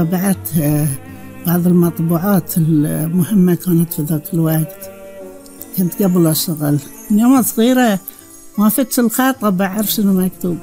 بعد بعض المطبوعات المهمة كانت في ذاك الوقت. كنت قبل أشتغل من يوم صغيرة ما فتش الخط طبعا أعرف شنو مكتوب.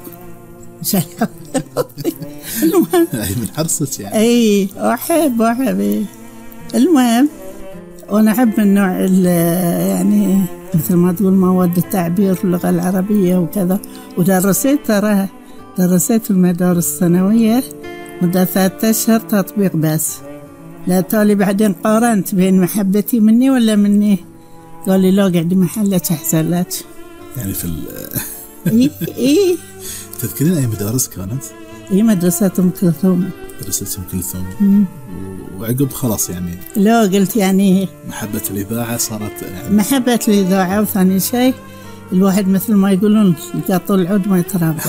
المهم من حرصك يعني. أي أحب المهم وأنا أحب النوع يعني مثل ما تقول مواد التعبير في اللغة العربية وكذا. ودرست في المدارس الثانوية مدة 3 أشهر تطبيق بس. لا تالي بعدين قارنت بين محبتي مني ولا مني، قال لي لا قعدي محلك أحسن لك. يعني في إيه تذكرين أي مدارس كانت؟ مدرسة أم كلثوم. مدرسة أم كلثوم. وعقب خلاص يعني لا قلت يعني محبة الإذاعة صارت يعني محبة الإذاعة. وثاني شيء الواحد مثل ما يقولون يقطع العود ما يتربى.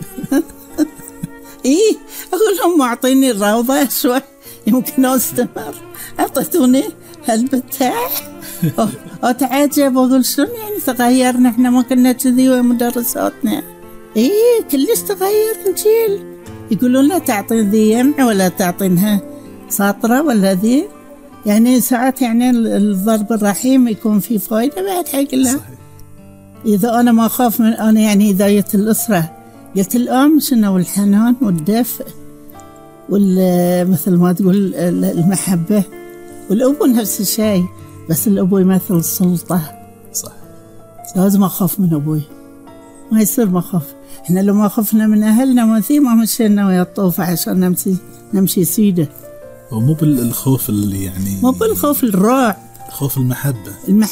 أقول لهم أعطيني الروضة شوي يمكن أستمر. أعطيتوني هالبتاع أتعجب وأقول شلون يعني تغيرنا، إحنا ما كنا كذي ومدرساتنا. كلش تغير الجيل. يقولون لا تعطين ذي يمع ولا تعطينها ساطرة ولا ذي، يعني ساعات يعني الضرب الرحيم يكون في فايدة بعد حق الله. إذا أنا ما أخاف من أنا يعني إذاية الأسرة، قلت الأم شنو الحنان والدفء مثل ما تقول المحبة، والأبو نفس الشيء، بس الأبو يمثل السلطة. صح. لازم أخاف من أبوي، ما يصير ما أخاف. إحنا لو ما خفنا من أهلنا ما مشينا ويا الطوفة عشان نمشي سيدة. ومو بالخوف اللي يعني مو بالخوف الرعب، خوف المحبة.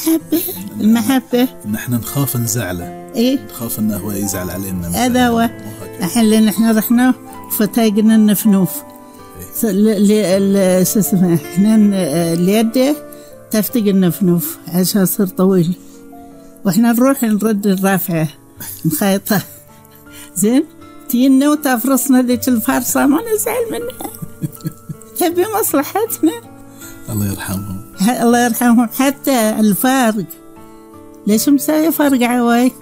إن احنا نخاف نزعله. نخاف انه هو يزعل علينا. هذا هو. الحين لان احنا رحنا وفتايقنا النفنوف. شو اسمه احنا اليد تفتق النفنوف عشان يصير طويل، واحنا نروح نرد الرافعة نخيطها زين تينا وتفرصنا ذيك الفرصة ما نزعل منها. تبي مصلحتنا. الله يرحمهم. حتى الفارق ليش مساوي فرق عواي؟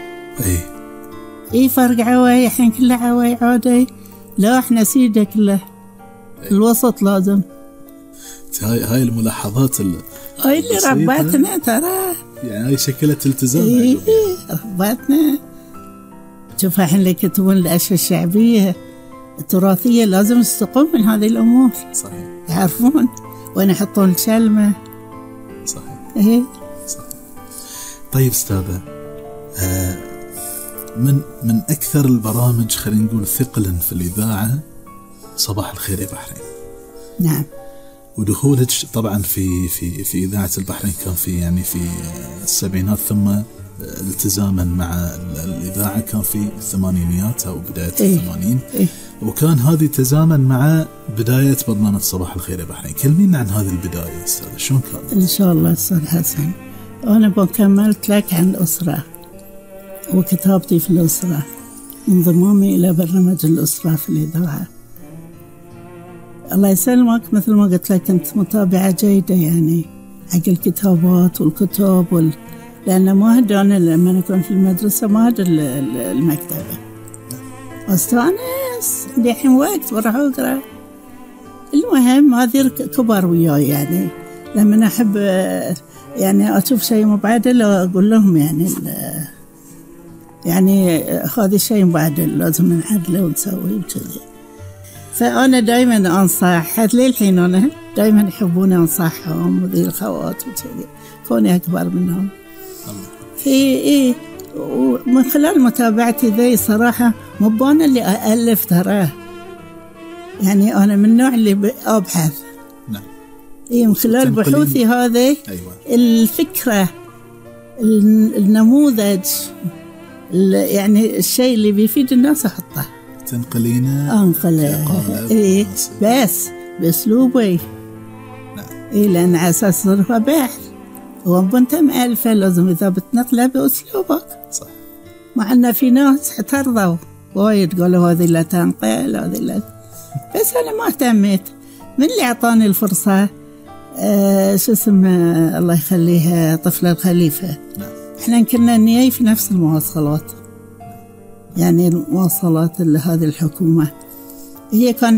فرق عواي الحين كله عواي عادي. لا احنا سيدة كله. الوسط لازم. هاي الملاحظات هاي اللي رباتنا ترى، يعني هاي شكلت التزام. رباتنا. شوف الحين اللي يكتبون الأشياء الشعبية التراثية لازم يستقون من هذه الأمور. صحيح. يعرفون وين يحطون الكلمة. صحيح. صحيح. طيب أستاذة، من أكثر البرامج خلينا نقول ثقلا في الإذاعة صباح الخير يا بحرين. نعم. ودخولك طبعا في إذاعة البحرين كان في السبعينات، ثم التزاما مع الإذاعة كان في الثمانينيات أو بداية الثمانين. وكان هذه تزامن مع بداية برنامج صباح الخير يا بحرين. كلمينا عن هذه البداية أستاذ، شلون كانت؟ إن شاء الله أستاذ حسن، أنا بكملت لك عن الأسرة وكتابتي في الأسرة، انضمامي إلى برنامج الأسرة في الإذاعة. الله يسلمك، مثل ما قلت لك كنت متابعة جيدة يعني حق الكتابات والكتب لأن ما أنا لما أكون في المدرسة ما المكتبة أستانس عندي الحين وقت وراح أقرأ. المهم هذه كبار وياي يعني لما أحب يعني أشوف شيء مبعدل أقول لهم يعني هذا الشيء مبعدل لازم نعدله ونسويه وكذي. فأنا دائما أنصح حتى للحين أنا دائما يحبوني أنصحهم وذي الخوات وكذي كوني أكبر منهم. ومن خلال متابعتي ذي صراحة مو أنا اللي أألف تراه، يعني أنا من النوع اللي أبحث. نعم. من خلال بحوثي هذه. أيوة. الفكرة النموذج يعني الشيء اللي بيفيد الناس أحطه. تنقلينه. أنقله. بس بأسلوبي. نعم. لأن على أساس هو بحث وانت مألفة لازم إذا بتنقله بأسلوبك. صح. مع أن في ناس اعترضوا وايد قالوا هذه لا تنقل هذه لا، بس أنا ما اهتميت. من اللي أعطاني الفرصة شو اسمه الله يخليها طفلة الخليفة. نعم. احنا كنا نيجي في نفس المواصلات، يعني المواصلات اللي هذه الحكومة هي كان